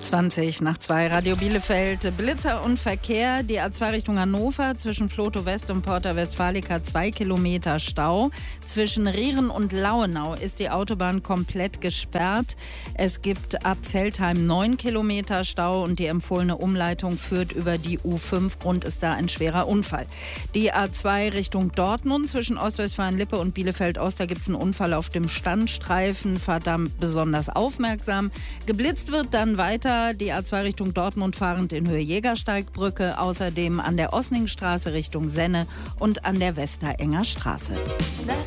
20 nach 2, Radio Bielefeld. Blitzer und Verkehr. Die A2 Richtung Hannover zwischen Vlotho West und Porta Westfalica 2 Kilometer Stau. Zwischen Rieren und Lauenau ist die Autobahn komplett gesperrt. Es gibt ab Veltheim 9 Kilometer Stau und die empfohlene Umleitung führt über die U5. Grund ist da ein schwerer Unfall. Die A2 Richtung Dortmund zwischen Ostwestfalen-Lippe und Bielefeld-Ost. Da gibt es einen Unfall auf dem Standstreifen. Fahrt da besonders aufmerksam. Geblitzt wird dann weiter die A2 Richtung Dortmund fahrend in Höhe Jägersteigbrücke, außerdem an der Osningstraße Richtung Senne und an der Westerenger Straße.